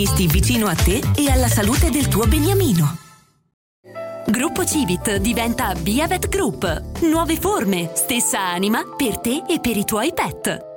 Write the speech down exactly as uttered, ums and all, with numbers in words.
vicino a te e alla salute del tuo beniamino. Gruppo Civit diventa Via Vet Group. Nuove forme, stessa anima per te e per i tuoi pet.